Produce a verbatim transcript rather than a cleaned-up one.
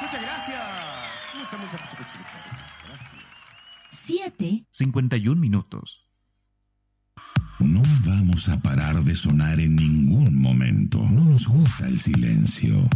Muchas gracias. Muchas, muchas, muchas, muchas, muchas gracias. Siete. cincuenta y un minutos. No vamos a parar de sonar en ningún momento. No nos gusta el silencio.